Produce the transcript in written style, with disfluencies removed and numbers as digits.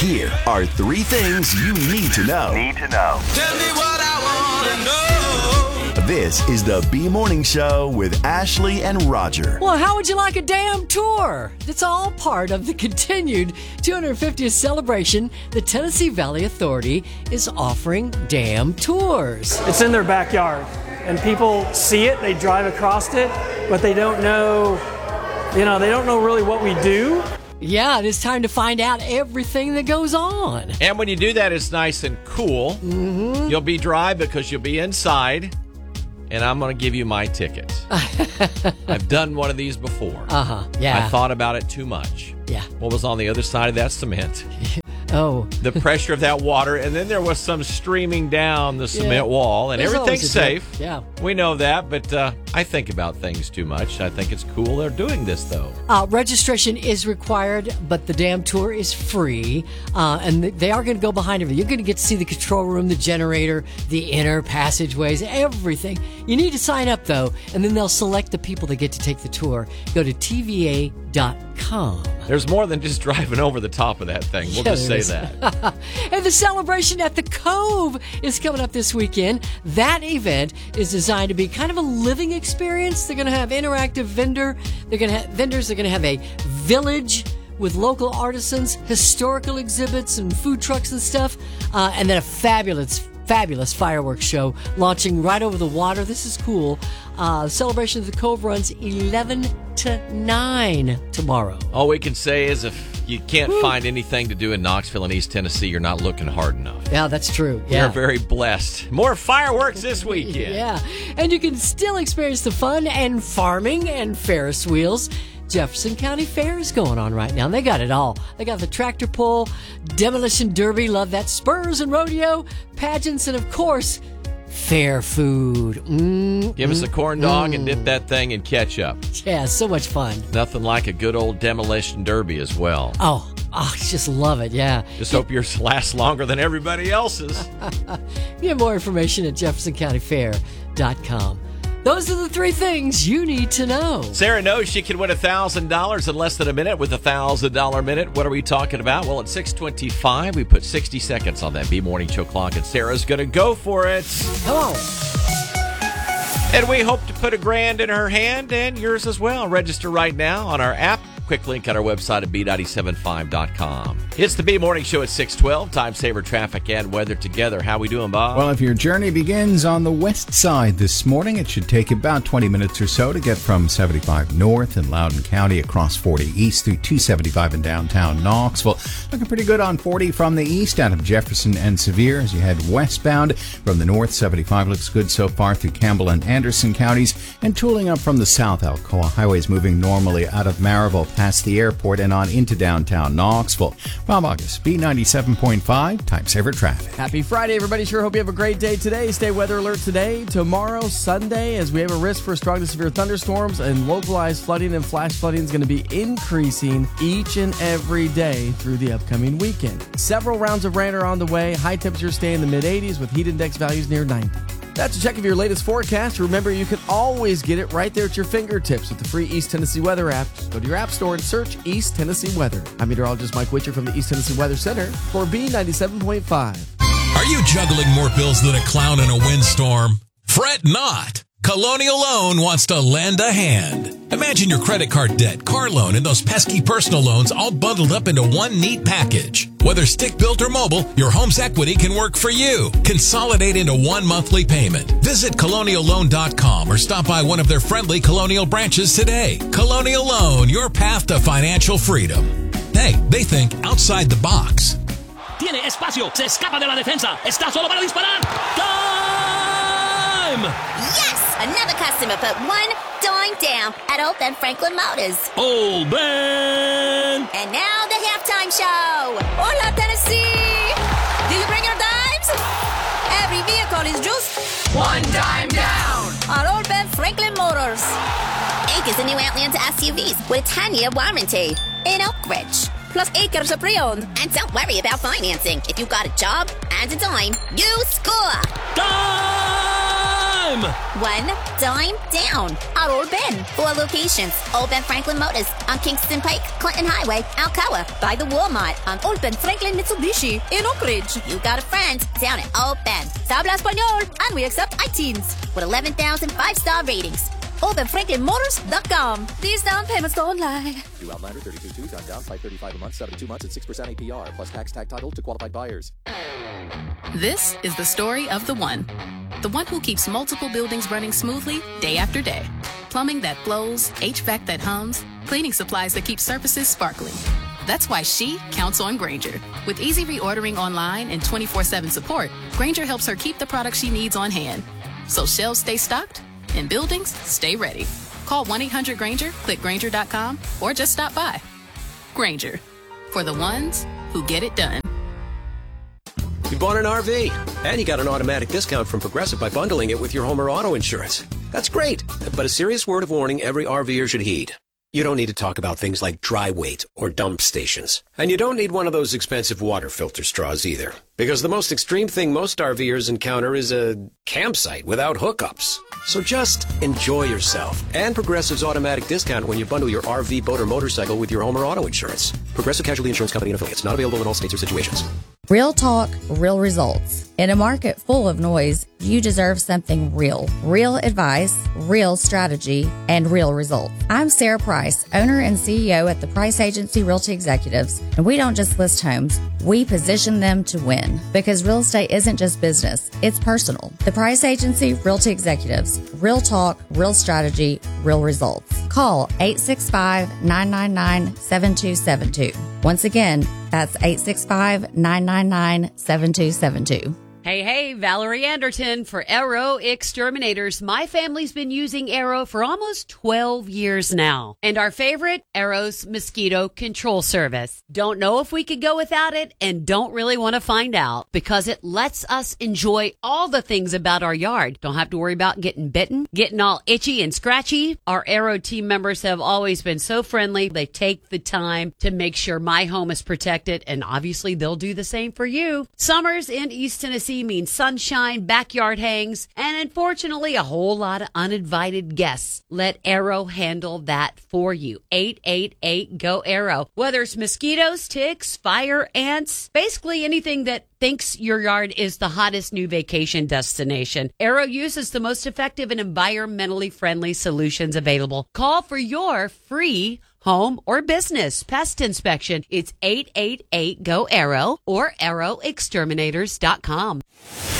Here are 3 things you need to know. Tell me what I want to know. This is the B Morning Show with Ashley and Roger. Well, how would you like a damn tour? It's all part of the continued 250th celebration. The Tennessee Valley Authority is offering damn tours. It's in their backyard, and people see it, they drive across it, but they don't know, they don't know really what we do. Yeah, it is time to find out everything that goes on. And when you do that, it's nice and cool. Mm-hmm. You'll be dry because you'll be inside, and I'm going to give you my ticket. I've done one of these before. Yeah. I thought about it too much. Yeah. What was on the other side of that cement? Oh. The pressure of that water, and then there was some streaming down the cement wall, and There's everything's safe. Yeah. We know that, but I think about things too much. I think it's cool they're doing this, though. Registration is required, but the damn tour is free, and they are going to go behind everything. You're going to get to see the control room, the generator, the inner passageways, everything. You need to sign up, though, and then they'll select the people that get to take the tour. Go to TVA.com. There's more than just driving over the top of that thing. We'll just say that. And the celebration at the Cove is coming up this weekend. That event is designed to be kind of a living experience. They're going to have interactive vendors. They're going to have a village with local artisans, historical exhibits, and food trucks and stuff. And then a fabulous fireworks show launching right over the water. This is cool. Celebration of the Cove runs 11 to 9 tomorrow. All we can say is if you can't find anything to do in Knoxville and East Tennessee, you're not looking hard enough. Yeah, that's true. Yeah. You're very blessed. More fireworks this weekend. Yeah. And you can still experience the fun and farming and Ferris wheels. Jefferson County Fair is going on right now, and they got it all. They got the tractor pull, demolition derby, love that, spurs and rodeo, pageants, and, of course, fair food. Give us a corn dog and dip that thing in ketchup. Yeah, so much fun. Nothing like a good old demolition derby as well. Oh, just love it, yeah. Just hope yours lasts longer than everybody else's. Get more information at jeffersoncountyfair.com. Those are the 3 things you need to know. Sarah knows she can win $1,000 in less than a minute with a $1,000 minute. What are we talking about? Well, at 6:25, we put 60 seconds on that B Morning Show clock, and Sarah's going to go for it. Come on. And we hope to put $1,000 in her hand and yours as well. Register right now on our app. Quick link on our website at B975.com. It's the B Morning Show at 6:12. Time saver traffic and weather together. How we doing, Bob? Well, if your journey begins on the west side this morning, it should take about 20 minutes or so to get from 75 north in Loudoun County across 40 east through 275 in downtown Knoxville. Looking pretty good on 40 from the east out of Jefferson and Sevier as you head westbound. From the north, 75 looks good so far through Campbell and Anderson counties, and tooling up from the south. Alcoa Highway's moving normally out of Maryville past the airport and on into downtown Knoxville. Bob August, B97.5, Time Saver Traffic. Happy Friday, everybody. Sure hope you have a great day today. Stay weather alert today, tomorrow, Sunday, as we have a risk for strong to severe thunderstorms, and localized flooding and flash flooding is going to be increasing each and every day through the upcoming weekend. Several rounds of rain are on the way. High temperatures stay in the mid-80s with heat index values near 90. That's a check of your latest forecast. Remember, you can always get it right there at your fingertips with the free East Tennessee Weather app. Just go to your app store and search East Tennessee Weather. I'm meteorologist Mike Witcher from the East Tennessee Weather Center for B97.5. Are you juggling more bills than a clown in a windstorm? Fret not. Colonial Loan wants to lend a hand. Imagine your credit card debt, car loan, and those pesky personal loans all bundled up into one neat package. Whether stick-built or mobile, your home's equity can work for you. Consolidate into one monthly payment. Visit colonialloan.com or stop by one of their friendly Colonial branches today. Colonial Loan, your path to financial freedom. Hey, they think outside the box. Tiene espacio, se escapa de la defensa, está solo para disparar. Time! Yes! Another customer put one dime down at Old Ben Franklin Motors. Old Ben! And now the halftime show. Hola, Tennessee! Did you bring your dimes? Every vehicle is just one dime down at Old Ben Franklin Motors. Inc is the new Outlander SUVs with a 10-year warranty in Oak Ridge. Plus acres of pre-owned. And don't worry about financing. If you got a job and a dime, you score. Time! dime! One dime down. Our Old Ben. 4 locations. Old Ben Franklin Motors on Kingston Pike, Clinton Highway, Alcoa. By the Walmart on Old Ben Franklin Mitsubishi in Oak Ridge. You got a friend down at Old Ben. Se habla español, and we accept iTeens with 11,000 5-star ratings. OpenFranklinMotors.com. These down payments don't lie. New Outlander 32.2, down 535 a month, 72 months at 6% APR, plus tax tag title to qualified buyers. This is the story of the one who keeps multiple buildings running smoothly day after day. Plumbing that flows, HVAC that hums, cleaning supplies that keep surfaces sparkling. That's why she counts on Grainger. With easy reordering online and 24/7 support, Grainger helps her keep the products she needs on hand. So shelves stay stocked and buildings stay ready. Call 1-800-GRAINGER, click Grainger.com, or just stop by. Grainger, for the ones who get it done. You bought an RV, and you got an automatic discount from Progressive by bundling it with your home or auto insurance. That's great, but a serious word of warning every RVer should heed. You don't need to talk about things like dry weight or dump stations. And you don't need one of those expensive water filter straws either. Because the most extreme thing most RVers encounter is a campsite without hookups. So just enjoy yourself. And Progressive's automatic discount when you bundle your RV, boat, or motorcycle with your home or auto insurance. Progressive Casualty Insurance Company and affiliates. Not available in all states or situations. Real talk, real results. In a market full of noise, you deserve something real. Real advice, real strategy, and real results. I'm Sarah Price, owner and CEO at the Price Agency Realty Executives, and we don't just list homes, we position them to win. Because real estate isn't just business, it's personal. The Price Agency Realty Executives. Real talk, real strategy, real results. Call 865-999-7272. Once again, that's 865-999-7272. Hey, Valerie Anderton for Arrow Exterminators. My family's been using Arrow for almost 12 years now. And our favorite, Arrow's Mosquito Control Service. Don't know if we could go without it and don't really want to find out because it lets us enjoy all the things about our yard. Don't have to worry about getting bitten, getting all itchy and scratchy. Our Arrow team members have always been so friendly. They take the time to make sure my home is protected, and obviously they'll do the same for you. Summers in East Tennessee means sunshine, backyard hangs, and unfortunately a whole lot of uninvited guests. Let Arrow handle that for you. 888-GO-ARROW. Whether it's mosquitoes, ticks, fire, ants, basically anything that thinks your yard is the hottest new vacation destination, Arrow uses the most effective and environmentally friendly solutions available. Call for your free home or business pest inspection. It's 888-GO-ARROW or arrowexterminators.com.